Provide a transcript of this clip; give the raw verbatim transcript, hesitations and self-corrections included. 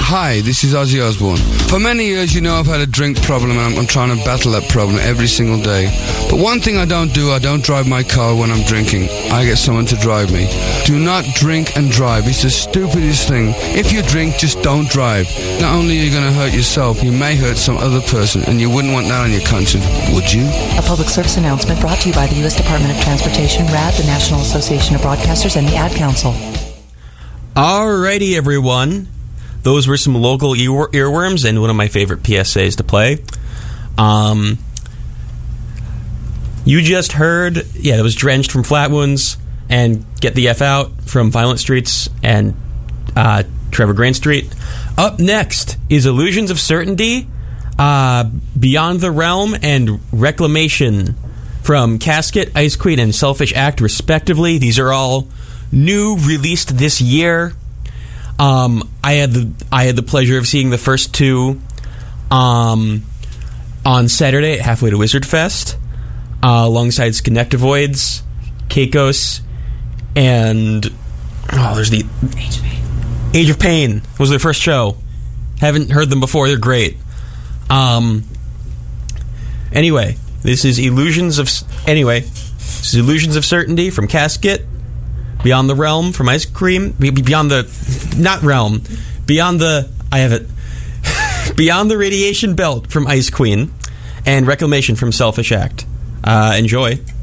Hi, this is Ozzy Osbourne. For many years, you know, I've had a drink problem and I'm, I'm trying to battle that problem every single day. But one thing I don't do, I don't drive my car when I'm drinking. I get someone to drive me. Do not drink and drive. It's the stupidest thing. If you drink, just don't drive. Not only are you going to hurt yourself, you may hurt some other person, and you wouldn't want that on your conscience, would you? A public service announcement brought to you by the U S Department of Transportation, R A D, the National Association of Broadcasters, and the Ad Council. Alrighty, everyone. Those were some local ear- earworms and one of my favorite P S As to play. Um, you just heard, yeah, it was Drenched from Flat Wounds and Get the F Out from Violent Streets and uh, Trevor Grandstreet. Up next is Illusions of Certainty, uh, Beyond the Realm, and Reclamation from Casket, Ice Queen, and Selfish Act, respectively. These are all new, released this year. Um, I had the I had the pleasure of seeing the first two um, on Saturday at Halfway to Wizard Fest, uh, alongside Skynectovoids, Keikos, and oh, there's the Age of Pain. Age of Pain was their first show. Haven't heard them before. They're great. Um. Anyway, this is Illusions of anyway. This is Illusions of Certainty from Casket. Beyond the Realm from Ice Cream. Beyond the... Not Realm. Beyond the... I have it. Beyond the Radiation Belt from Ice Queen. And Reclamation from Selfish Act. Uh, enjoy.